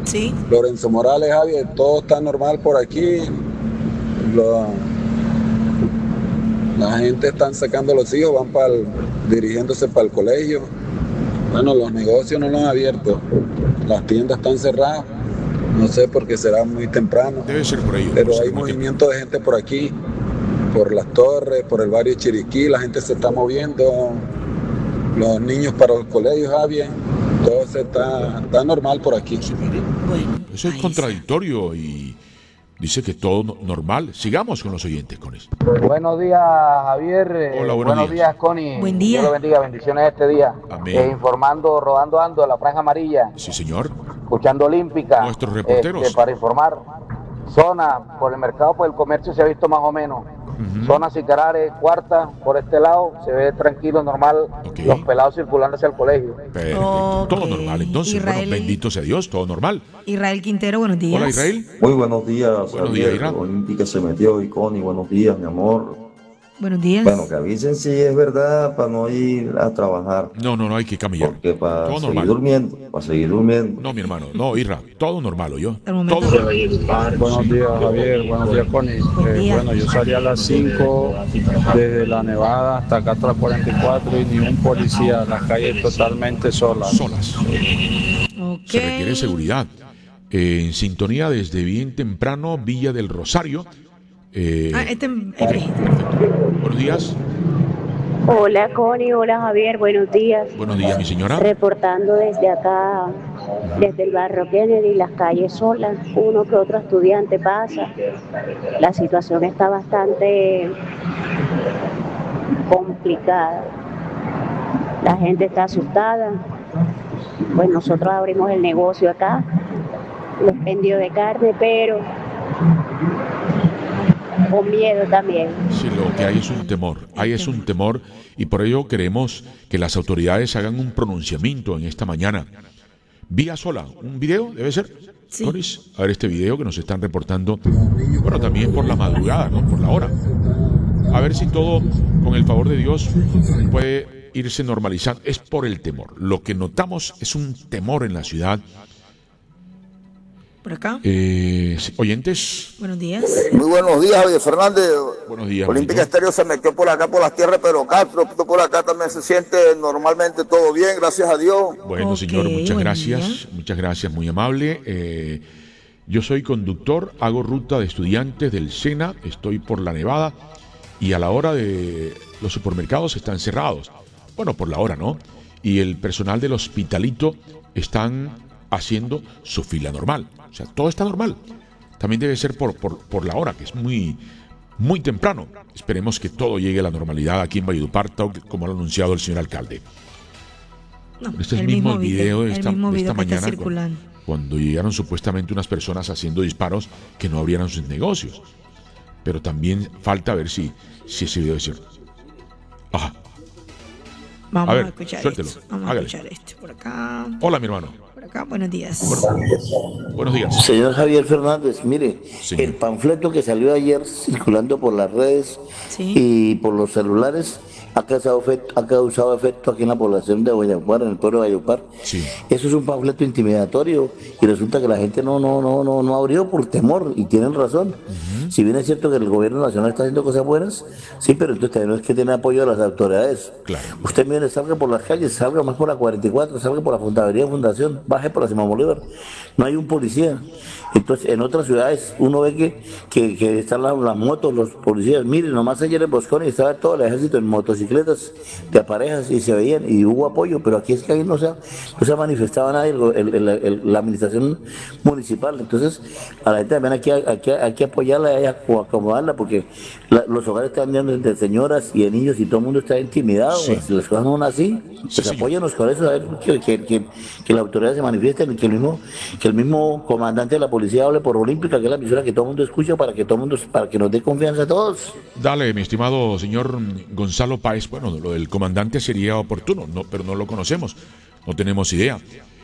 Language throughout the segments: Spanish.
Sí. Lorenzo Morales, Javier, todo está normal por aquí. La gente están sacando los hijos, dirigiéndose para el colegio. Bueno, los negocios no los han abierto, las tiendas están cerradas. No sé por qué será muy temprano. Debe ser por ello. Pero hay movimiento de gente por aquí, por las torres, por el barrio Chiriquí. La gente se está moviendo. Los niños para los colegios, Javier. Todo está normal por aquí. Bueno, eso es contradictorio y dice que todo normal. Sigamos con los oyentes, Conis. Buenos días, Javier. Hola, buenos días, Connie. Buen día. Dios lo bendiga, bendiciones este día. Amén. Informando, rodando ando de la Franja Amarilla. Sí, señor. Escuchando Olímpica. Nuestros reporteros. Para informar. Zona, por el mercado, por el comercio se ha visto más o menos. Zona Sicarares, Cuarta, por este lado, se ve tranquilo, normal, los pelados circulando hacia el colegio. Perfecto, todo normal. Entonces, Israel, bueno, bendito sea Dios, todo normal. Israel Quintero, buenos días. Hola, Israel. Muy buenos días. Buenos días, Israel. Olímpica se metió y Connie, buenos días, mi amor. Buenos días. Bueno, que avisen si es verdad para no ir a trabajar. No, hay que cambiar. Porque para todo seguir normal. durmiendo. No, mi hermano, no, Isra, todo normal, ¿oyó? Todo. Buenos días, Javier. Buenos días, Connie. Bueno, yo salí a las 5 desde la Nevada hasta acá atrás 44 y ni un policía, las calles totalmente solas. Okay. Se requiere seguridad. En sintonía desde bien temprano, Villa del Rosario. Buenos días. Hola, Connie. Hola, Javier. Buenos días. Buenos días, mi señora. Reportando desde acá, desde el barrio Kennedy, las calles solas. Uno que otro estudiante pasa. La situación está bastante complicada. La gente está asustada. Pues nosotros abrimos el negocio acá, los vendidos de carne, pero con miedo también. Sí, lo que hay es un temor y por ello queremos que las autoridades hagan un pronunciamiento en esta mañana. Vía sola, un video, debe ser. Sí. Coris, a ver este video que nos están reportando, bueno, también por la madrugada, ¿no? Por la hora. A ver si todo, con el favor de Dios, puede irse normalizando. Es por el temor. Lo que notamos es un temor en la ciudad. Por acá. Oyentes. Buenos días. Muy buenos días, Javier Fernández. Buenos días. Olímpica Estéreo se metió por acá, por las tierras de Pedro Castro. Por acá también se siente normalmente todo bien, gracias a Dios. Bueno, señor, muchas gracias. Muchas gracias, muy amable. Yo soy conductor, hago ruta de estudiantes del SENA, estoy por la Nevada y a la hora de los supermercados están cerrados. Bueno, por la hora, ¿no? Y el personal del hospitalito están haciendo su fila normal. O sea, todo está normal. También debe ser por la hora, que es muy temprano. Esperemos que todo llegue a la normalidad aquí en Valledupar, como lo ha anunciado el señor alcalde. No, Este es el mismo video de esta que mañana, está circulando. cuando llegaron supuestamente unas personas haciendo disparos que no abrieran sus negocios. Pero también falta ver si ese video es cierto. Ajá. Vamos A ver, escuchar suéltelo, esto. Vamos hágale. a escuchar esto. Por acá. Hola, mi hermano. Por acá, buenos días. Buenos días. Señor Javier Fernández, mire, Señor. el panfleto que salió ayer circulando por las redes Sí. y por los celulares ha causado efecto aquí en la población de Valledupar, en el pueblo de Valledupar. Sí. Eso es un panfleto intimidatorio y resulta que la gente no abrió por temor y tienen razón. Si bien es cierto que el gobierno nacional está haciendo cosas buenas, sí, pero entonces tenemos que tener apoyo de las autoridades. Claro. Usted mire, salga por las calles, salga más por la 44, salga por la Fundación, baje por la Simón Bolívar. No hay un policía. Entonces, en otras ciudades uno ve que están las motos, los policías. Miren, nomás ayer en Bosconi estaba todo el ejército en motocicletas de parejas y se veían y hubo apoyo, pero aquí es que ahí no se ha manifestado nadie la administración municipal. Entonces, a la gente también hay que apoyarla y acomodarla porque los hogares están llenos de señoras y de niños y todo el mundo está intimidado. Sí. Si las cosas no son así, pues señor. apóyanos con eso, a ver que las autoridades se manifiesten y que el mismo comandante de la policía hable por Olímpica, que es la emisora que todo el mundo escucha para que nos dé confianza a todos. Dale, mi estimado señor Gonzalo Páez. Bueno, lo del comandante sería oportuno, pero no lo conocemos, no tenemos idea.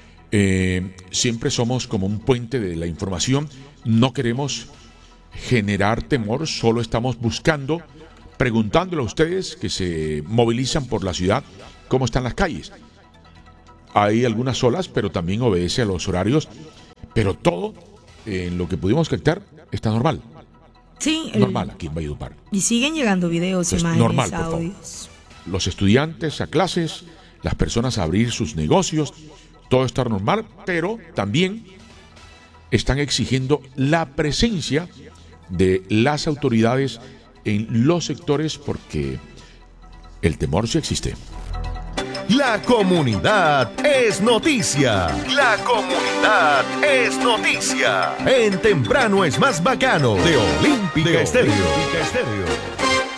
Siempre somos como un puente de la información, no queremos generar temor, solo estamos buscando, preguntándole a ustedes que se movilizan por la ciudad, cómo están las calles. Hay algunas olas, pero también obedece a los horarios Pero todo, en lo que pudimos captar, está normal. Sí. Normal aquí en Valledupar. Y siguen llegando videos, Pues imágenes, normal, por favor. audios. Los estudiantes a clases, las personas a abrir sus negocios, todo está normal, pero también están exigiendo la presencia de las autoridades en los sectores porque el temor sí existe. La comunidad es noticia. La comunidad es noticia. En Temprano es más bacano de Olímpica Estéreo.